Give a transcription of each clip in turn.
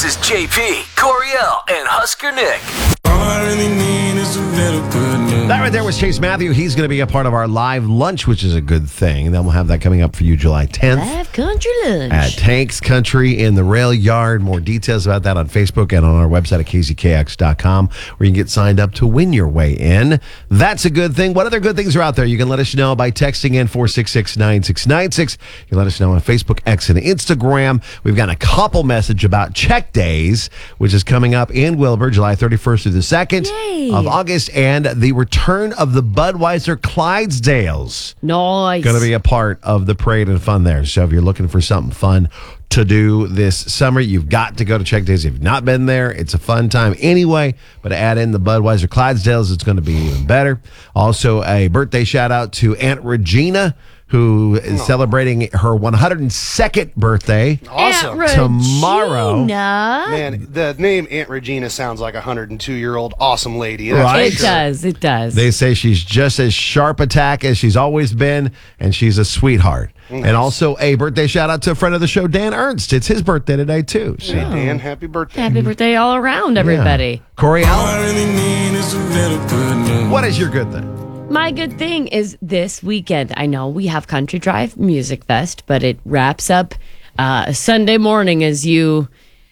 This is JP, Coriel, and Husker Nick. All I really need is a little good news. That right there was Chase Matthew. He's going to be a part of our live lunch, which is a good thing. And then we'll have that coming up for you July 10th. Live country lunch. At Tanks Country in the Rail Yard. More details about that on Facebook and on our website at kzkx.com, where you can get signed up to win your way in. That's a good thing. What other good things are out there? You can let us know by texting in 466-9696. You can let us know on Facebook, X, and Instagram. We've got a couple message about Check Days, which is coming up in Wilbur, July 31st through the 2nd of August, and the return of the Budweiser Clydesdales. Nice. Going to be a part of the parade and fun there. So if you're looking for something fun to do this summer, you've got to go to Check Days. If you've not been there, it's a fun time anyway. But to add in the Budweiser Clydesdales, it's going to be even better. Also, a birthday shout out to Aunt Regina, who is celebrating her 102nd birthday. Awesome. Tomorrow. Man, the name Aunt Regina sounds like a 102-year-old awesome lady. That's Right? for sure. It does. They say she's just as sharp attack as she's always been, and she's a sweetheart. Nice. And also a birthday shout out to a friend of the show, Dan Ernst. It's his birthday today, too. So. Hey, Dan, happy birthday. Happy birthday all around, everybody. Corey, All I really need is a little good news. what is your good thing? My good thing is this weekend. I know we have Country Drive Music Fest, but it wraps up Sunday morning as you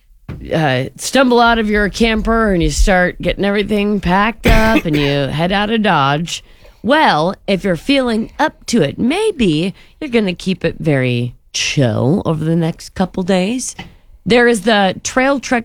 stumble out of your camper and you start getting everything packed up and you head out of Dodge. Well, if you're feeling up to it, maybe you're going to keep it very chill over the next couple days. There is the Trail Trek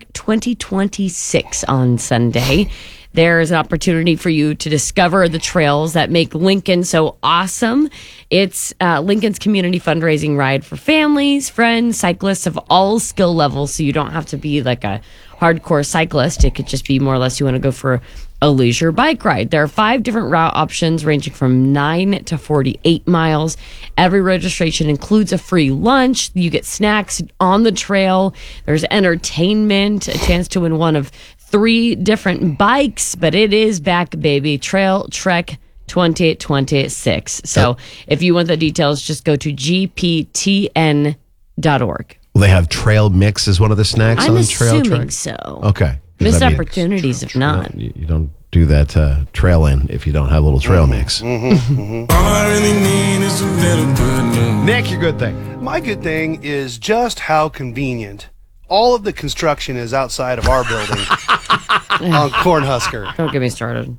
2026 on Sunday. There is an opportunity for you to discover the trails that make Lincoln so awesome. It's Lincoln's community fundraising ride for families, friends, cyclists of all skill levels. So you don't have to be like a hardcore cyclist. It could just be more or less you want to go for a leisure bike ride. There are 5 different route options ranging from 9 to 48 miles. Every registration includes a free lunch. You get snacks on the trail. There's entertainment, a chance to win one of 3 different bikes, but it is back, baby. Trail Trek 2026. So if you want the details, just go to gptn.org. Will they have trail mix as one of the snacks I'm on Trail assuming Trek? so. Okay. Missed That'd be- opportunities if not. You don't do that trail in if you don't have a little trail mix. All I really need is a little good news. Nick, your good thing. My good thing is just how convenient all of the construction is outside of our building on Cornhusker. Don't get me started.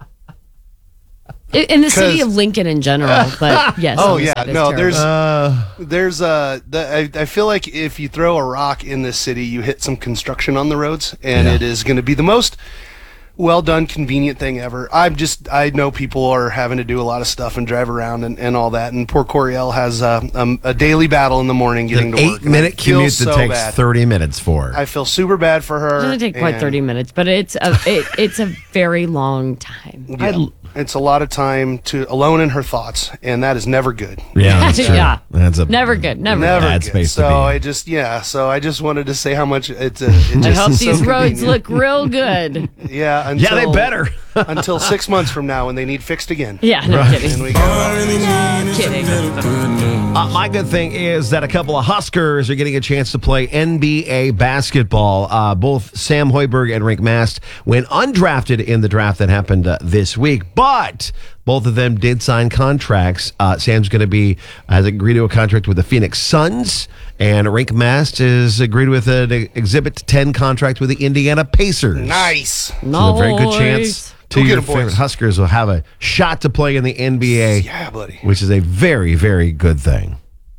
In the city of Lincoln in general, but yes. Oh on this yeah, side, it's no, terrible. there's I feel like if you throw a rock in this city, you hit some construction on the roads, and it is going to be the most well done, convenient thing ever. I know people are having to do a lot of stuff and drive around and all that, and poor Coriel has a daily battle in the morning getting to work. 8-minute commute that so takes bad. 30 minutes for. I feel super bad for her. It doesn't take quite and- 30 minutes, but it's a very long time. Yeah, it's a lot of time alone in her thoughts, and that is never good. Yeah, that's true. Yeah. That's a Never good. Never. Never bad good. space to be. So I just wanted to say how much it I just hope is so these roads convenient. look real good. Yeah, Yeah, they better. until 6 months from now when they need fixed again. Yeah, no And kidding. we All go. I really need is kidding. a little good news. My good thing is that a couple of Huskers are getting a chance to play NBA basketball. Both Sam Hoiberg and Rick Mast went undrafted in the draft that happened this week, but both of them did sign contracts. Sam's going to has agreed to a contract with the Phoenix Suns, and Rick Mast has agreed with an Exhibit 10 contract with the Indiana Pacers. Nice. So a very good chance Go get your 'em, boys. favorite Huskers will have a shot to play in the NBA, Yeah, buddy. which is a very, very good thing.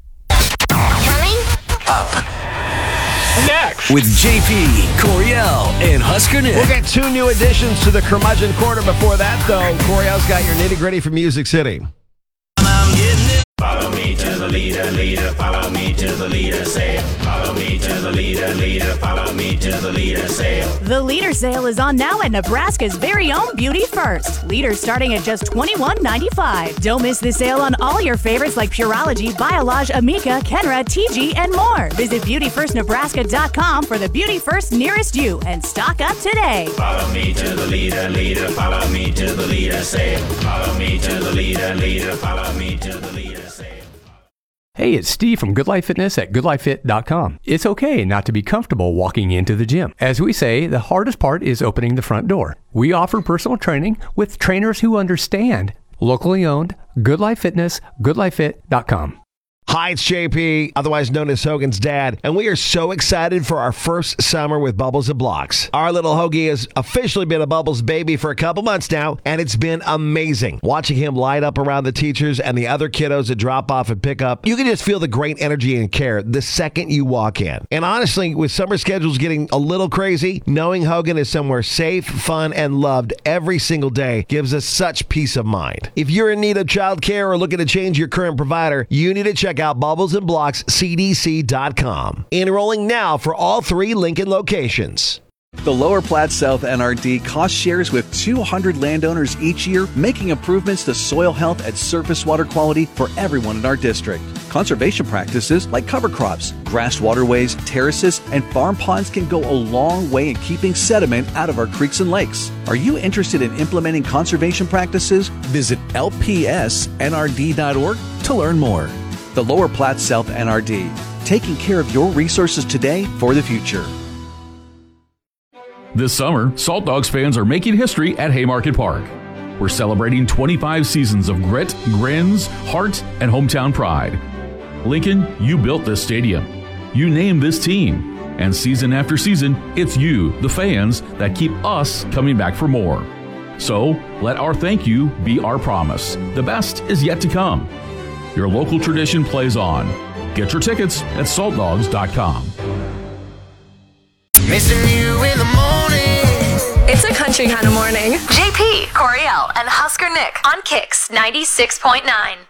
With JP, Coriel, and Husker Nick. We'll get 2 new additions to the Curmudgeon Quarter. Before that, though, Coriel's got your nitty-gritty from Music City. Follow me to the leader, leader, follow me to the leader, say, follow me to the leader, leader, follow me to the leader, say. The Leader Sale is on now at Nebraska's very own Beauty First. Leaders starting at just $21.95. Don't miss the sale on all your favorites like Pureology, Biolage, Amika, Kenra, TG, and more. Visit BeautyFirstNebraska.com for the Beauty First nearest you and stock up today. Follow me to the leader, leader, follow me to the leader, say, follow me to the leader, leader, follow me to the leader, say. Hey, it's Steve from Good Life Fitness at goodlifefit.com. It's okay not to be comfortable walking into the gym. As we say, the hardest part is opening the front door. We offer personal training with trainers who understand. Locally owned, Good Life Fitness, goodlifefit.com. Hi, it's JP, otherwise known as Hogan's dad, and we are so excited for our first summer with Bubbles and Blocks. Our little Hoagie has officially been a Bubbles baby for a couple months now, and it's been amazing. Watching him light up around the teachers and the other kiddos at drop off and pick up, you can just feel the great energy and care the second you walk in. And honestly, with summer schedules getting a little crazy, knowing Hogan is somewhere safe, fun, and loved every single day gives us such peace of mind. If you're in need of childcare or looking to change your current provider, you need to check out Bubbles and Blocks CDC.com. Enrolling now for all 3 Lincoln locations. The Lower Platte South NRD cost shares with 200 landowners each year, making improvements to soil health and surface water quality for everyone in our district. Conservation practices like cover crops, grass waterways, terraces, and farm ponds can go a long way in keeping sediment out of our creeks and lakes. Are you interested in implementing conservation practices? Visit lpsnrd.org to learn more. The Lower Platte South NRD, taking care of your resources today for the future. This summer, Salt Dogs fans are making history at Haymarket Park. We're celebrating 25 seasons of grit, grins, heart, and hometown pride. Lincoln, you built this stadium. You named this team. And season after season, it's you, the fans, that keep us coming back for more. So, let our thank you be our promise. The best is yet to come. Your local tradition plays on. Get your tickets at saltdogs.com. Missing you in the morning. It's a country kind of morning. JP, Coriel, and Husker Nick on Kicks 96.9.